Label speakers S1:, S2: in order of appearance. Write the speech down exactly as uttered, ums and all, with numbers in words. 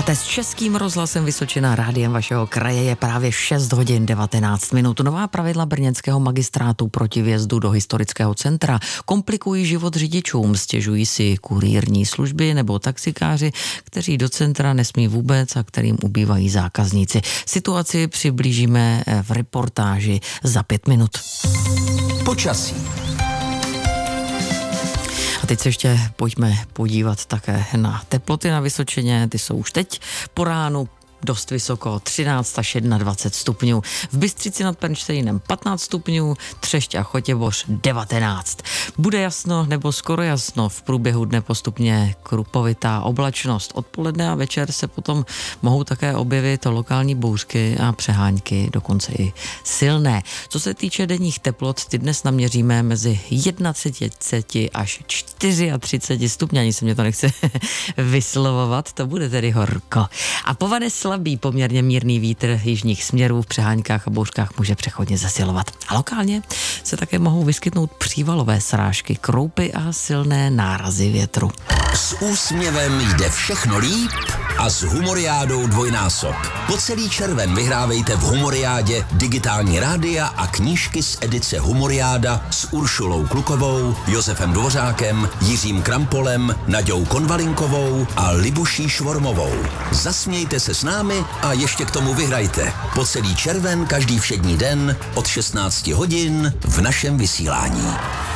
S1: Posloucháte s Českým rozhlasem Vysočina, rádiem vašeho kraje. Je právě šest hodin devatenáct minut. Nová pravidla brněnského magistrátu proti vjezdu do historického centra komplikují život řidičům. Stěžují si kurýrní služby nebo taxikáři, kteří do centra nesmí vůbec a kterým ubývají zákazníci. Situaci přiblížíme v reportáži za pět minut.
S2: Počasí.
S1: A teď se ještě pojďme podívat také na teploty na Vysočině. Ty jsou už teď po ránu dost vysoko, třináct až dvacet jedna stupňů. V Bystřici nad Pernštejnem patnáct stupňů, Třešť a Chotěboř devatenáct. Bude jasno nebo skoro jasno, v průběhu dne postupně krupovitá oblačnost. Odpoledne a večer se potom mohou také objevit lokální bouřky a přehánky, dokonce i silné. Co se týče denních teplot, ty dnes naměříme mezi jednaceti až třiадцeti čtyři stupňů, ani se mě to nechce vyslovovat, to bude tedy horko. A povede slabý, poměrně mírný vítr jižních směrů v přeháňkách a bouřkách může přechodně zesilovat. A lokálně se také mohou vyskytnout přívalové srážky, kroupy a silné nárazy větru.
S2: S úsměvem jde všechno líp a s Humoriádou dvojnásob. Po celý červen vyhrávejte v Humoriádě digitální rádia a knížky z edice Humoriáda s Uršulou Klukovou, Josefem Dvořákem, Jiřím Krampolem, Naďou Konvalinkovou a Libuší Švormovou. Zasmějte se s námi a ještě k tomu vyhrajte. Po celý červen každý všední den od šestnácti hodin v našem vysílání.